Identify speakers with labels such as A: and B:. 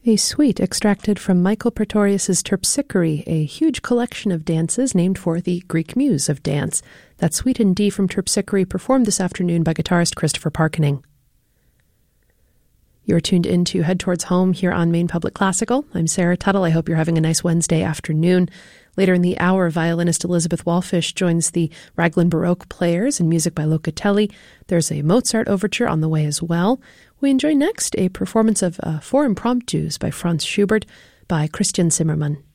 A: A suite extracted from Michael Pretorius's Terpsichore, a huge collection of dances named for the Greek muse of dance. That suite in D from Terpsichore performed this afternoon by guitarist Christopher Parkening. You're tuned in to Head Towards Home here on Maine Public Classical. I'm Sarah Tuttle. I hope you're having a nice Wednesday afternoon. Later in the hour, violinist Elizabeth Wallfish joins the Raglan Baroque Players and music by Locatelli. There's a Mozart overture on the way as well. We enjoy next a performance of Four Impromptus by Franz Schubert by Christian Zimmermann.